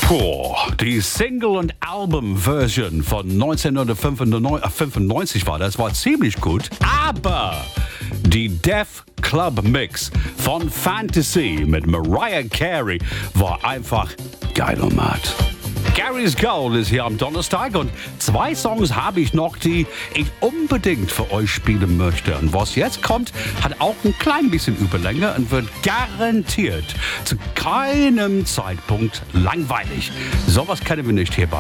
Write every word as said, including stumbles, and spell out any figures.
Boah, die Single- und Album-Version von neunzehnhundertfünfundneunzig war das, war ziemlich gut. Aber die Def Club Mix von Fantasy mit Mariah Carey war einfach geilomat. Gary's Gold ist hier am Donnerstag und zwei Songs habe ich noch, die ich unbedingt für euch spielen möchte. Und was jetzt kommt, hat auch ein klein bisschen Überlänge und wird garantiert zu keinem Zeitpunkt langweilig. Sowas kennen wir nicht hier bei